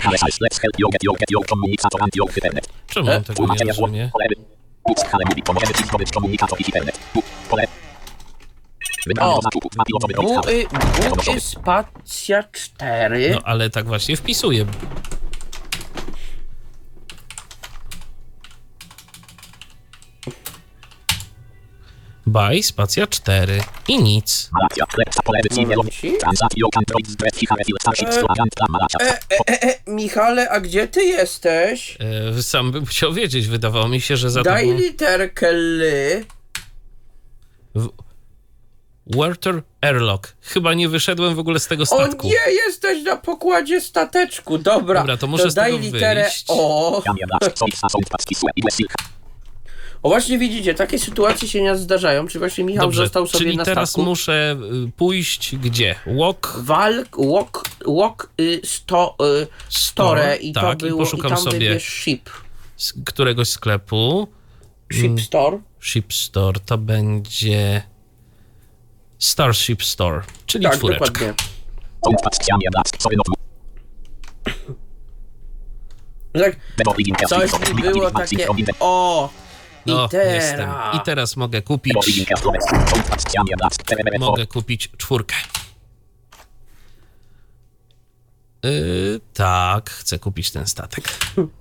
Czemu on tego nie rozumie? O, spacja 4. No ale tak właśnie wpisuję. By, spacja 4 i nic. Michale, a gdzie ty jesteś? Sam bym chciał wiedzieć, wydawało mi się, że za Daj tobą... literkę L. Walter Airlock. Chyba nie wyszedłem w ogóle z tego O statku. nie, jesteś na pokładzie stateczku. Dobra, to muszę z daj tego literę wyjść. O. O, właśnie widzicie, takie sytuacje się nie zdarzają. Czy właśnie Michał Dobrze, został sobie czyli na teraz statku? muszę pójść gdzie? Store i tak, to było, i poszukam tam sobie wybierz ship. z któregoś sklepu. Ship Store. Ship Store to będzie Starship Store, czyli Tak, czwóreczka. dokładnie. Tak, coś mi było takie, o, No, i teraz. jestem. I teraz mogę kupić czwórkę. Tak, chcę kupić ten statek.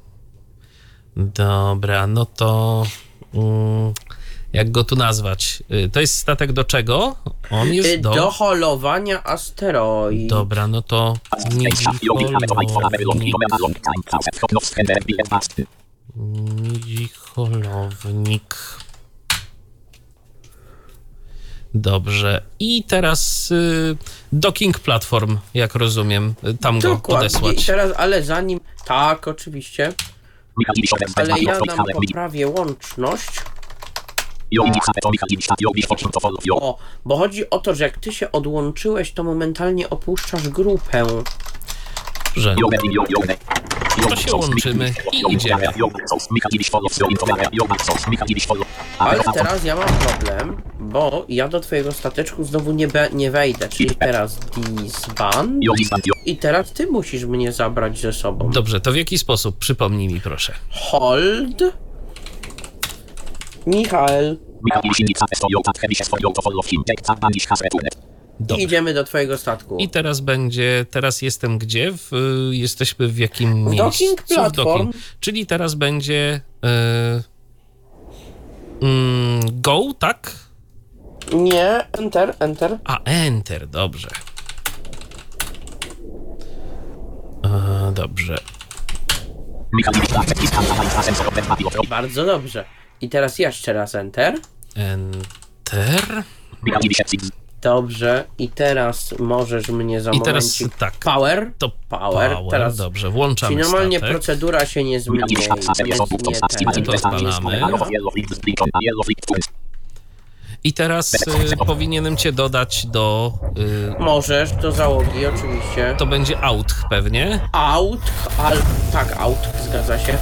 Dobra, no to jak go tu nazwać? To jest statek do czego? On jest do holowania asteroid. Dobra, no to holownik. Dobrze. I teraz docking platform, jak rozumiem, tam go podesłać. I teraz, ale zanim... Tak, oczywiście. Ale ja nam poprawię łączność. O, bo chodzi o to, że jak ty się odłączyłeś, to momentalnie opuszczasz grupę. Że to się łączymy i idziemy. Ale teraz ja mam problem, bo ja do twojego stateczku znowu nie wejdę, czyli teraz disband i teraz ty musisz mnie zabrać ze sobą. Dobrze, to w jaki sposób? Przypomnij mi, proszę. Hold. Michael. Dobrze. Idziemy do twojego statku. I teraz jestem gdzie? Jesteśmy w jakim miejscu? Docking platform. Czyli teraz będzie go, tak? Nie, enter. A, enter, dobrze. Dobrze. Bardzo dobrze. I teraz jeszcze raz enter. Enter. Dobrze. I teraz możesz mnie za I teraz momencik... tak. Power. To Power. Teraz... Dobrze, włączamy Czyli normalnie statek. procedura się nie zmieni. To odpalamy. I teraz powinienem cię dodać do... Możesz, do załogi oczywiście. To będzie out pewnie. Tak, out, zgadza się.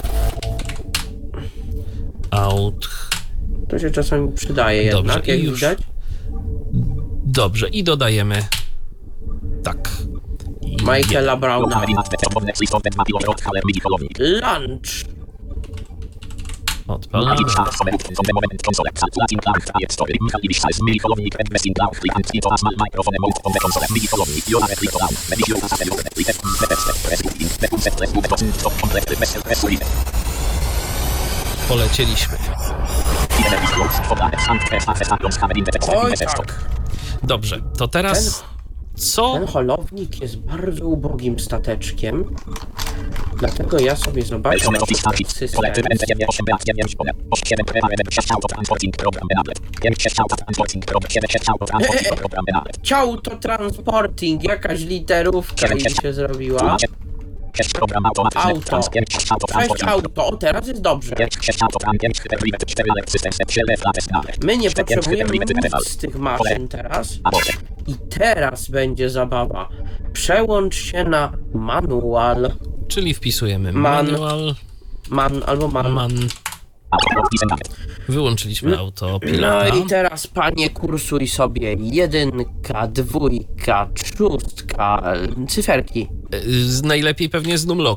Out. To się czasami przydaje jednak, Dobrze, jak już. widać. Dobrze, i dodajemy... Tak. Michaela Browna. Lunch. Odpalamy. Polecieliśmy. Oj tak. Dobrze, to teraz co? Ten holownik jest bardzo ubogim stateczkiem. Dlatego ja sobie zobaczę system. Ciał to transporting, jakaś literówka i się zrobiła. Auto. 6 auto, o teraz jest dobrze. My nie potrzebujemy nic z tych maszyn teraz. I teraz będzie zabawa. Przełącz się na manual. Czyli wpisujemy manual. Man. Wyłączyliśmy autopilota. No i teraz, panie, kursuj sobie 1, 2, 6, cyferki. Najlepiej pewnie z numlockiem.